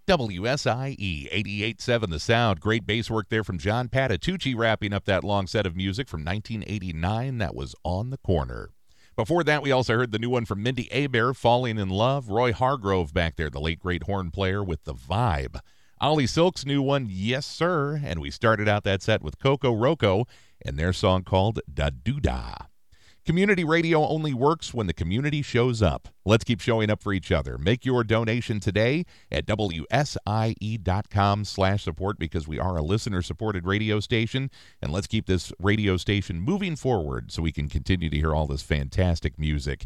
WSIE 88.7 The Sound. Great bass work there from John Patitucci, wrapping up that long set of music from 1989. That was On the Corner. Before that, we also heard the new one from Mindy Abair, Falling in Love. Roy Hargrove back there, the late great horn player with The Vibe. Ollie Silk's new one, Yes Sir. And we started out that set with Coco Roco and their song called Da Doo Da. Community radio only works when the community shows up. Let's keep showing up for each other. Make your donation today at WSIE.com/support because we are a listener-supported radio station, and let's keep this radio station moving forward so we can continue to hear all this fantastic music.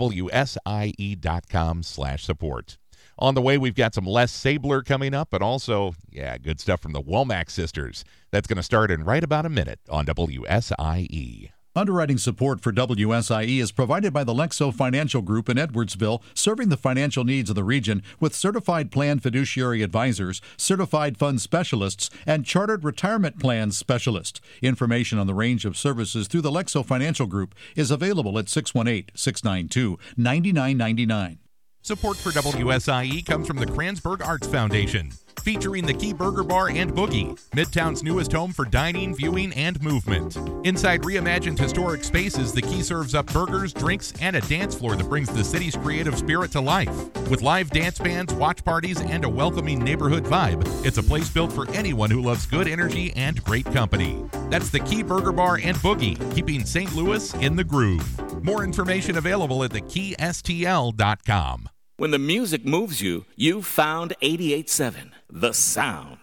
WSIE.com/support. On the way, we've got some Les Sabler coming up, but also, good stuff from the Womack sisters. That's going to start in right about a minute on WSIE. Underwriting support for WSIE is provided by the Lexo Financial Group in Edwardsville, serving the financial needs of the region with certified plan fiduciary advisors, certified fund specialists, and chartered retirement plans specialists. Information on the range of services through the Lexo Financial Group is available at 618-692-9999. Support for WSIE comes from the Kranzberg Arts Foundation, featuring the Key Burger Bar and Boogie, Midtown's newest home for dining, viewing, and movement. Inside reimagined historic spaces, the Key serves up burgers, drinks, and a dance floor that brings the city's creative spirit to life. With live dance bands, watch parties, and a welcoming neighborhood vibe, it's a place built for anyone who loves good energy and great company. That's the Key Burger Bar and Boogie, keeping St. Louis in the groove. More information available at thekeystl.com. When the music moves you, you found 88.7 The Sound.